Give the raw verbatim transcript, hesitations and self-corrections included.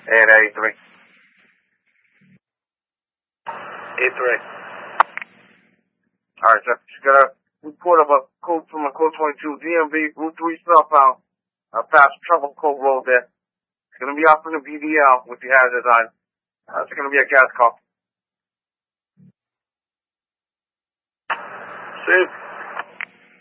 And A three. A three. Alright, so just got a report of a code from a code twenty-two, D M V, Route three southbound, uh, past Trouble Cove Road there. It's gonna be out from the B D L with the hazard on. Uh, it's gonna be a gas call. Safe.